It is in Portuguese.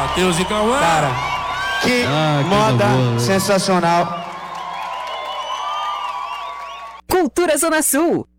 Matheus e Cauã. Cara, que moda sensacional. Cultura Zona Sul.